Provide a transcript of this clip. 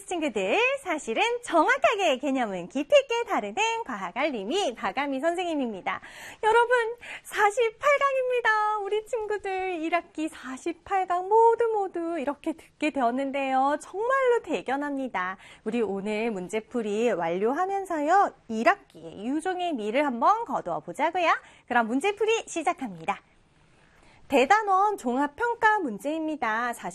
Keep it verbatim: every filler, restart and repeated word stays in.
큐티스 친구들, 사실은 정확하게 개념은 깊이 있게 다루는 과학알림이 박아미 선생님입니다. 여러분, 사십팔 강입니다. 우리 친구들 일 학기 사십팔 강 모두 모두 이렇게 듣게 되었는데요. 정말로 대견합니다. 우리 오늘 문제풀이 완료하면서요, 일 학기의 유종의 미를 한번 거두어 보자고요. 그럼 문제풀이 시작합니다. 대단원 종합평가 문제입니다.